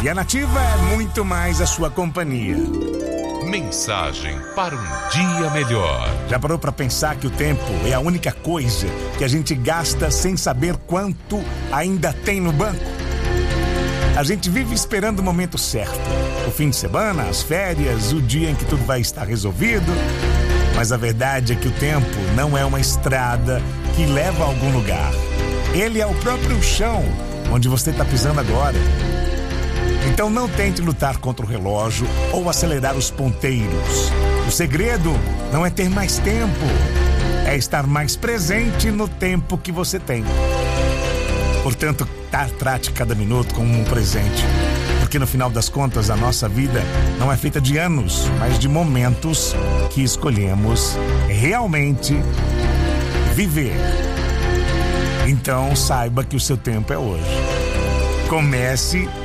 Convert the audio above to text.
E a Nativa é muito mais a sua companhia. Mensagem para um dia melhor. Já parou para pensar que o tempo é a única coisa que a gente gasta sem saber quanto ainda tem no banco? A gente vive esperando o momento certo. O fim de semana, as férias, o dia em que tudo vai estar resolvido. Mas a verdade é que o tempo não é uma estrada que leva a algum lugar. Ele é o próprio chão onde você está pisando agora. Então não tente lutar contra o relógio ou acelerar os ponteiros. O segredo não é ter mais tempo, é estar mais presente no tempo que você tem. Portanto, trate cada minuto como um presente. Porque no final das contas, a nossa vida não é feita de anos, mas de momentos que escolhemos realmente viver. Então, saiba que o seu tempo é hoje. Comece